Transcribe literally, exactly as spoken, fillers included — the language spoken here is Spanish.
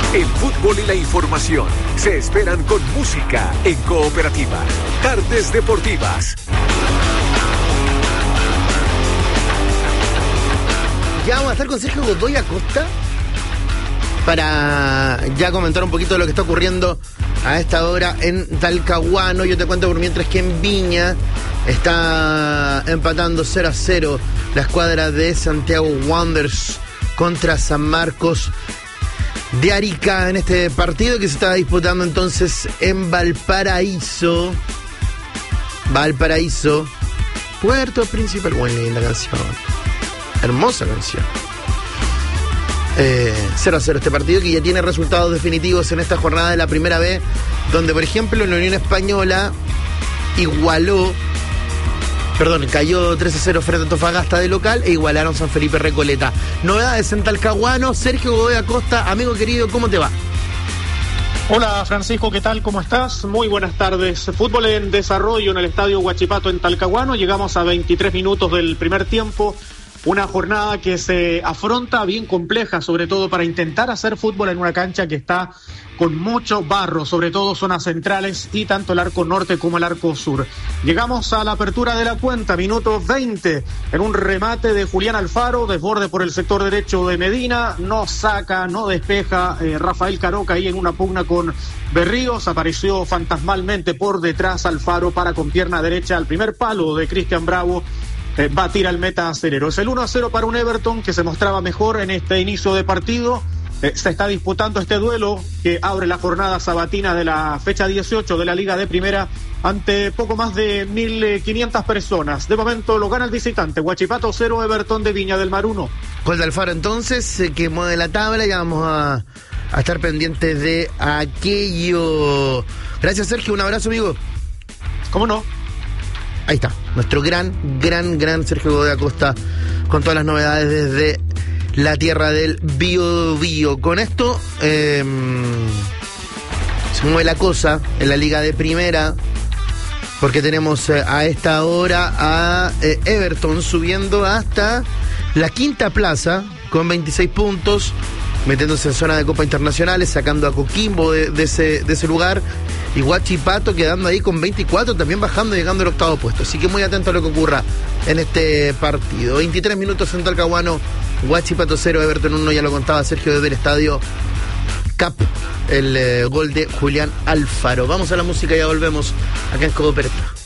El fútbol y la información se esperan con música en Cooperativa. Tardes Deportivas. Ya vamos a estar con Sergio Godoy Acosta para ya comentar un poquito de lo que está ocurriendo a esta hora en Talcahuano. Yo te cuento por mientras que en Viña está empatando cero a cero la escuadra de Santiago Wanderers contra San Marcos de Arica en este partido que se está disputando entonces en Valparaíso. Valparaíso, Puerto Principal. Buena, linda canción. Hermosa canción. Eh, cero a cero este partido que ya tiene resultados definitivos en esta jornada de la Primera B, donde por ejemplo la Unión Española igualó, perdón, cayó tres a cero frente a Antofagasta de local e igualaron San Felipe Recoleta. Novedades en Talcahuano. Sergio Godoy Acosta, amigo querido, ¿cómo te va? Hola Francisco, ¿qué tal? ¿Cómo estás? Muy buenas tardes. Fútbol en desarrollo en el Estadio Huachipato en Talcahuano. Llegamos a veintitrés minutos del primer tiempo. Una jornada que se afronta bien compleja, sobre todo para intentar hacer fútbol en una cancha que está con mucho barro, sobre todo zonas centrales y tanto el arco norte como el arco sur. Llegamos a la apertura de la cuenta, minuto veinte, en un remate de Julián Alfaro, desborde por el sector derecho de Medina, no saca, no despeja eh, Rafael Caroca ahí en una pugna con Berríos, apareció fantasmalmente por detrás Alfaro para con pierna derecha al primer palo de Cristian Bravo. Eh, batir al meta acelero. Es el uno a cero para un Everton que se mostraba mejor en este inicio de partido. Eh, se está disputando este duelo que abre la jornada sabatina de la fecha dieciocho de la Liga de Primera ante poco más de mil quinientas personas. De momento lo gana el visitante. Huachipato cero, Everton de Viña del Mar uno. Gol de Alfaro entonces, eh, que mueve la tabla y vamos a, a estar pendientes de aquello. Gracias Sergio, un abrazo amigo. ¿Cómo no? Ahí está, nuestro gran, gran, gran Sergio Godoy Acosta con todas las novedades desde la tierra del Bío Bío. Con esto eh, se mueve la cosa en la Liga de Primera, porque tenemos eh, a esta hora a eh, Everton subiendo hasta la quinta plaza con veintiséis puntos, metiéndose en zona de Copa Internacionales, sacando a Coquimbo de, de, ese, de ese lugar, y Huachipato quedando ahí con veinticuatro, también bajando y llegando al octavo puesto. Así que muy atento a lo que ocurra en este partido. veintitrés minutos en Talcahuano, Huachipato cero, Everton uno, ya lo contaba Sergio desde el estadio Cap, el eh, gol de Julián Alfaro. Vamos a la música y ya volvemos acá en Cooperativa.